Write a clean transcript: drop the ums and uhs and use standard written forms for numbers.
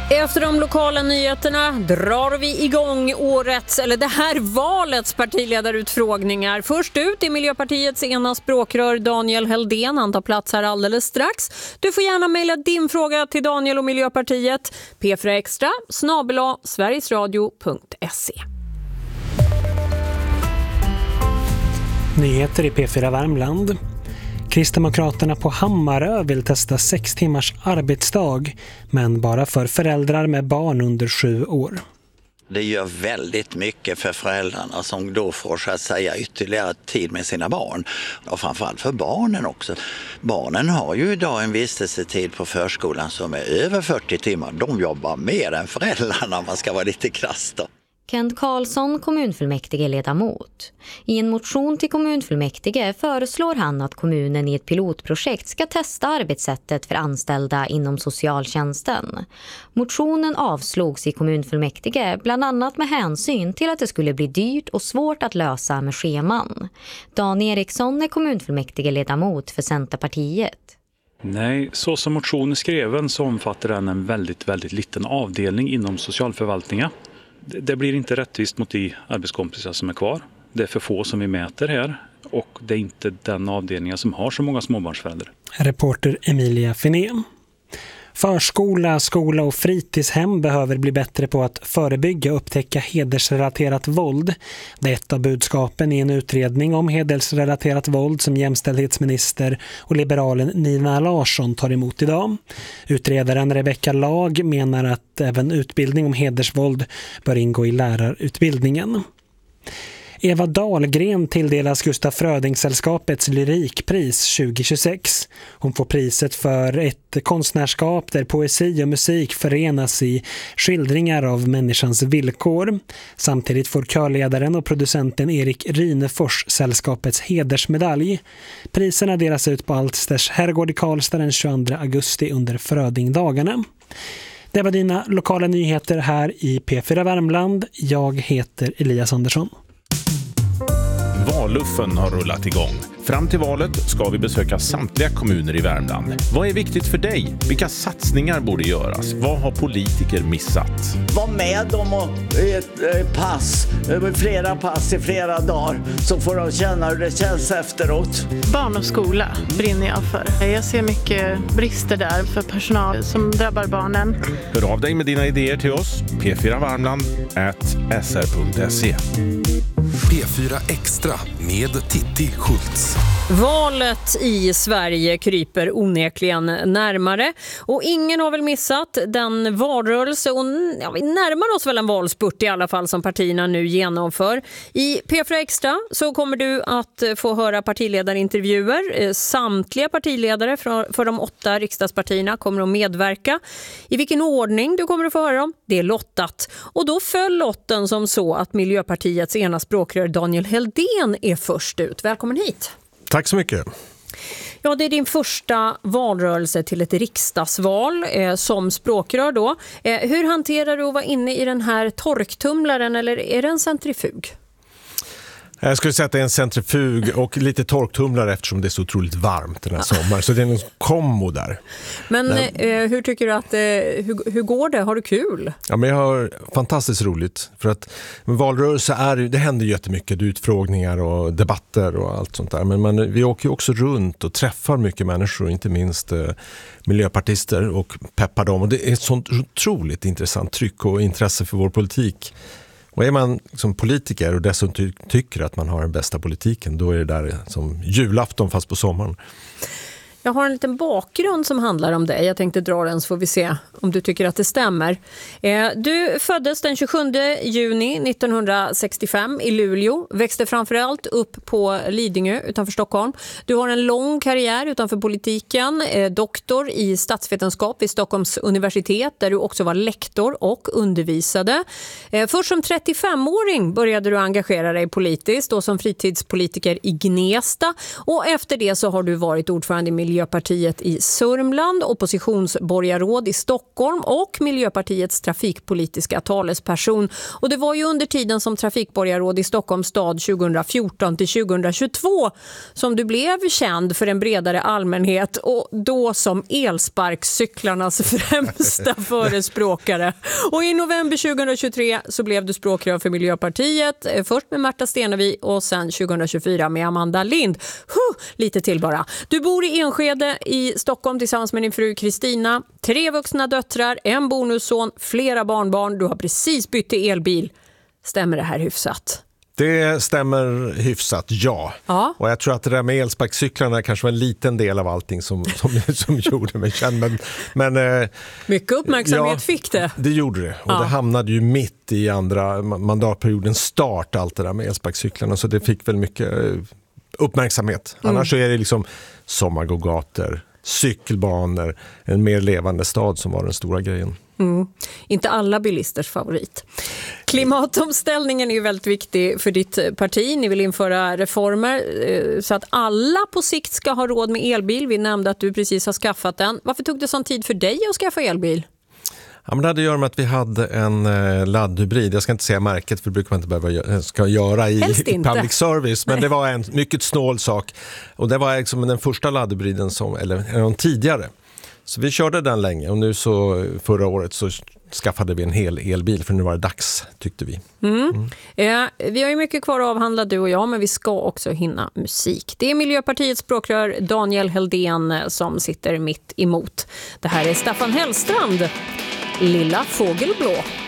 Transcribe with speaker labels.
Speaker 1: Efter de lokala nyheterna drar vi igång det här valets partiledarutfrågningar. Först ut är Miljöpartiets ena språkrör Daniel Heldén. Han tar plats här alldeles strax. Du får gärna mejla din fråga till Daniel och Miljöpartiet. p4extra@sverigesradio.se.
Speaker 2: Nyheter i P4 Värmland. Kristdemokraterna på Hammarö vill testa 6 timmars arbetsdag, men bara för föräldrar med barn under 7 år.
Speaker 3: Det gör väldigt mycket för föräldrarna som då får så att säga ytterligare tid med sina barn. Och framförallt för barnen också. Barnen har ju idag en vistelsetid på förskolan som är över 40 timmar. De jobbar mer än föräldrarna om man ska vara lite krass då.
Speaker 4: Kent Karlsson, kommunfullmäktigeledamot. I en motion till kommunfullmäktige föreslår han att kommunen i ett pilotprojekt ska testa arbetssättet för anställda inom socialtjänsten. Motionen avslogs i kommunfullmäktige bland annat med hänsyn till att det skulle bli dyrt och svårt att lösa med scheman. Dan Eriksson är kommunfullmäktigeledamot för Centerpartiet.
Speaker 5: Nej, så som motionen skreven så omfattar den en väldigt liten avdelning inom socialförvaltningen. Det blir inte rättvist mot de arbetskompisar som är kvar. Det är för få som vi mäter här och det är inte den avdelningen som har så många småbarnsföräldrar.
Speaker 2: Reporter Emilia Finén. Förskola, skola och fritidshem behöver bli bättre på att förebygga och upptäcka hedersrelaterat våld. Det är ett av budskapen i en utredning om hedersrelaterat våld som jämställdhetsminister och liberalen Nina Larsson tar emot idag. Utredaren Rebecka Lag menar att även utbildning om hedersvåld bör ingå i lärarutbildningen. Eva Dahlgren tilldelas Gustaf Fröding-sällskapets lyrikpris 2026. Hon får priset för ett konstnärskap där poesi och musik förenas i skildringar av människans villkor. Samtidigt får körledaren och producenten Erik Rinefors sällskapets hedersmedalj. Priserna delas ut på Altsters herrgård i Karlstad den 22 augusti under Frödingdagarna. Det var dina lokala nyheter här i P4 Värmland. Jag heter Elias Andersson.
Speaker 6: Valluffen har rullat igång. Fram till valet ska vi besöka samtliga kommuner i Värmland. Vad är viktigt för dig? Vilka satsningar borde göras? Vad har politiker missat?
Speaker 7: Var med om ett pass, flera pass i flera dagar, så får de känna hur det känns efteråt.
Speaker 8: Barn och skola brinner jag för. Jag ser mycket brister där för personal som drabbar barnen.
Speaker 6: Hör av dig med dina idéer till oss. p4varmland@sr.se.
Speaker 9: P4 Extra med Titti Schultz.
Speaker 1: Valet i Sverige kryper onekligen närmare och ingen har väl missat den valrörelse och vi närmar oss väl en valspurt i alla fall som partierna nu genomför. I P4 Extra så kommer du att få höra partiledarintervjuer. Samtliga partiledare för de 8 riksdagspartierna kommer att medverka. I vilken ordning du kommer att få höra dem, det är lottat. Och då föll lotten som så att Miljöpartiets ena språkrör Daniel Heldén är först ut. Välkommen hit.
Speaker 10: Tack så mycket.
Speaker 1: Ja, det är din första valrörelse till ett riksdagsval som språkrör då. Hur hanterar du att vara inne i den här torktumlaren eller är det en centrifug?
Speaker 10: Jag skulle säga att det är en centrifug och lite torktumlare eftersom det är så otroligt varmt den här sommaren. Så det är en kombo där.
Speaker 1: Men hur tycker du att hur går det? Har du kul?
Speaker 10: Ja, men jag har fantastiskt roligt. För att valrörelse det händer jättemycket. Utfrågningar och debatter och allt sånt där. Men vi åker ju också runt och träffar mycket människor. Inte minst miljöpartister och peppar dem. Och det är ett sånt otroligt intressant tryck och intresse för vår politik. Och är man som politiker och dessutom tycker att man har den bästa politiken, då är det där som julafton fast på sommaren.
Speaker 1: Jag har en liten bakgrund som handlar om dig. Jag tänkte dra den så får vi se om du tycker att det stämmer. Du föddes den 27 juni 1965 i Luleå. Växte framförallt upp på Lidingö utanför Stockholm. Du har en lång karriär utanför politiken. Doktor i statsvetenskap vid Stockholms universitet där du också var lektor och undervisade. Först som 35-åring började du engagera dig politiskt och som fritidspolitiker i Gnesta. Och efter det så har du varit ordförande i Miljöpartiet i Sörmland, oppositionsborgarråd i Stockholm och Miljöpartiets trafikpolitiska talesperson. Och det var ju under tiden som trafikborgarråd i Stockholms stad 2014 till 2022 som du blev känd för en bredare allmänhet och då som elsparkcyklarnas främsta förespråkare. Och i november 2023 så blev du språkrör för Miljöpartiet, först med Märta Stenevi och sen 2024 med Amanda Lind. Lite till bara. Du bor i Enskede i Stockholm tillsammans med din fru Kristina, 3 vuxna döttrar, en bonusson, flera barnbarn. Du har precis bytt till elbil. Stämmer det här hyfsat?
Speaker 10: Det stämmer hyfsat, ja. Och jag tror att det där med elsparkcyklarna kanske var en liten del av allting som gjorde mig känd. Men,
Speaker 1: mycket uppmärksamhet fick det.
Speaker 10: Det gjorde det. Och det hamnade ju mitt i andra mandatperiodens start, allt det där med elsparkcyklarna. Så det fick väl mycket uppmärksamhet. Annars så är det liksom sommargågator, cykelbanor, en mer levande stad som var den stora grejen.
Speaker 1: Inte alla bilisters favorit. Klimatomställningen är ju väldigt viktig för ditt parti. Ni vill införa reformer så att alla på sikt ska ha råd med elbil. Vi nämnde att du precis har skaffat den. Varför tog det sån tid för dig att skaffa elbil?
Speaker 10: Ja, men det hade att göra med att vi hade en laddhybrid. Jag ska inte säga märket för det brukar man inte behöva göra i public service. Men det var en mycket snål sak. Och det var liksom den första laddhybriden eller en tidigare. Så vi körde den länge och nu så förra året så skaffade vi en hel elbil för nu var det dags, tyckte vi.
Speaker 1: Vi har ju mycket kvar att avhandla du och jag, men vi ska också hinna musik. Det är Miljöpartiets språkrör Daniel Heldén som sitter mitt emot. Det här är Staffan Hellstrand, Lilla fågelblå.